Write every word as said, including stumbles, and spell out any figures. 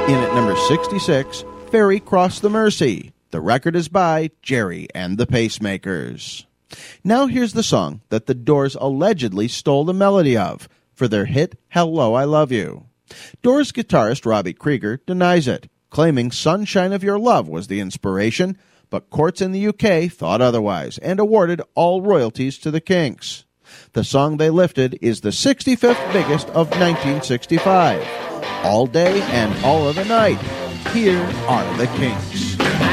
In at number sixty-six, Ferry Cross the Mersey. The record is by Jerry and the Pacemakers. Now here's the song that the Doors allegedly stole the melody of for their hit Hello, I Love You. Doors guitarist Robbie Krieger denies it, claiming Sunshine of Your Love was the inspiration, but courts in the U K thought otherwise and awarded all royalties to the Kinks. The song they lifted is the sixty-fifth biggest of nineteen sixty-five. All Day and All of the Night. Here are the Kinks.